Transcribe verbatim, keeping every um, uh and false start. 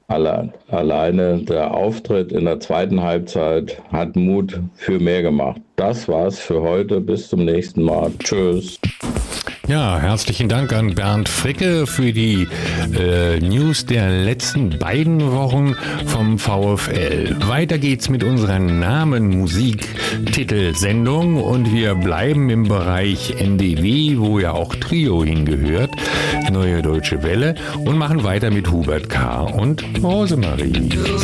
Alle, alleine der Auftritt in der zweiten Halbzeit hat Mut für mehr gemacht. Das war's für heute. Bis zum nächsten Mal. Tschüss. Ja, herzlichen Dank an Bernd Fricke für die äh, News der letzten beiden Wochen vom VfL. Weiter geht's mit unserer Namen-Musik-Titelsendung und wir bleiben im Bereich N D W, wo ja auch Trio hingehört, Neue Deutsche Welle, und machen weiter mit Hubert K. und Rosemarie.